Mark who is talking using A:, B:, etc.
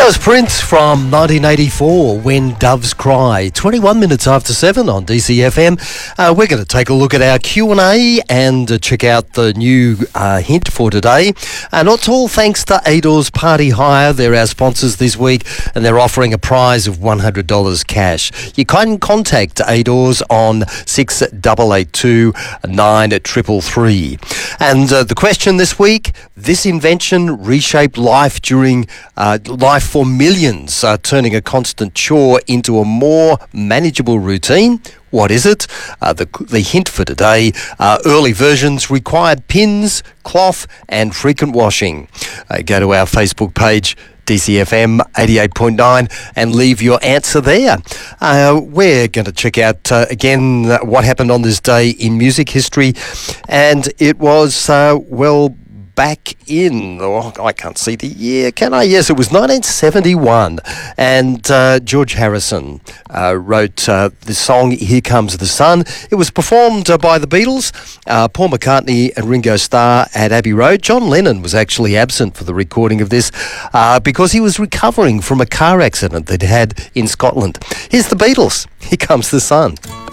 A: was Prince from 1984, When Doves Cry. 21 minutes after 7 on DCFM. We're going to take a look at our Q&A and check out the new hint for today. And it's all thanks to Adors Party Hire. They're our sponsors this week, and they're offering a prize of $100 cash. You can contact Adors on 6882 9333. And the question this week, this invention reshaped life during life for millions, turning a constant chore into a more manageable routine. What is it? The hint for today, early versions required pins, cloth and frequent washing. Go to our Facebook page, DCFM 88.9, and leave your answer there. We're going to check out again what happened on this day in music history, and it was, back in, I can't see the year, can I? Yes, it was 1971, and George Harrison wrote the song Here Comes the Sun. It was performed by the Beatles, Paul McCartney and Ringo Starr at Abbey Road. John Lennon was actually absent for the recording of this because he was recovering from a car accident they'd had in Scotland. Here's the Beatles, Here Comes the Sun.